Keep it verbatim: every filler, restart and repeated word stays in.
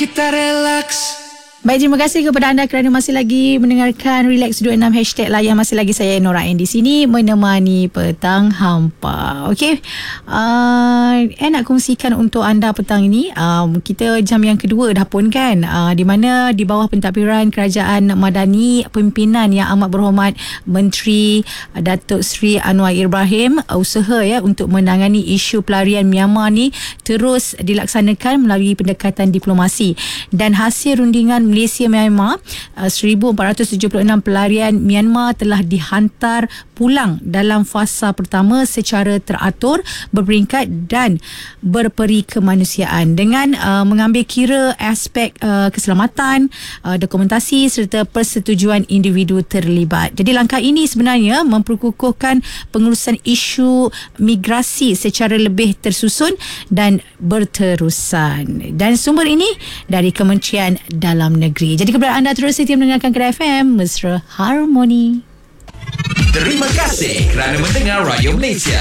kita relax. Baik, terima kasih kepada anda kerana masih lagi mendengarkan Relax dua puluh enam hashtag Layan. Masih lagi saya Nora Ain di sini menemani petang hampa. Okey, uh, eh nak kongsikan untuk anda petang ini, um, kita jam yang kedua dah pun kan, uh, di mana di bawah pentadbiran Kerajaan Madani, pimpinan yang amat berhormat Menteri uh, Datuk Seri Anwar Ibrahim, uh, usaha ya untuk menangani isu pelarian Myanmar ni terus dilaksanakan melalui pendekatan diplomasi, dan hasil rundingan Malaysia Myanmar, seribu empat ratus tujuh puluh enam pelarian Myanmar telah dihantar pulang dalam fasa pertama secara teratur, berperingkat dan berperi kemanusiaan dengan uh, mengambil kira aspek uh, keselamatan, uh, dokumentasi serta persetujuan individu terlibat. Jadi langkah ini sebenarnya memperkukuhkan pengurusan isu migrasi secara lebih tersusun dan berterusan. Dan sumber ini dari Kementerian Dalam Negeri. Jadi kepada anda terus setia mendengarkan Kedai F M, Mesra Harmoni. Terima kasih kerana mendengar Radio Malaysia.